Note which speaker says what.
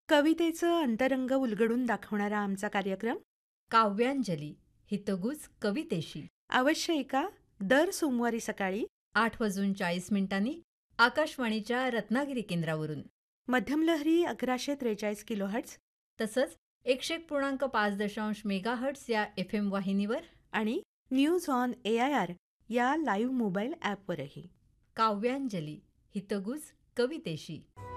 Speaker 1: कवितेचं अंतरंग उलगडून दाखवणारा आमचा कार्यक्रम
Speaker 2: काव्यांजली हितगुज कवितेशी
Speaker 1: अवश्य ऐका दर सोमवारी सकाळी
Speaker 2: 8:40 आकाशवाणीच्या रत्नागिरी केंद्रावरून.
Speaker 1: मध्यमलहरी 1143 किलोहर्ट्झ
Speaker 2: तसंच 101.5 मेगाहर्ट्स या FM वाहिनीवर.
Speaker 1: आणि न्यूज ऑन AIR या लाईव्ह मोबाईल ॲपवरही.
Speaker 2: काव्यांजली हितगुज कवितेशी.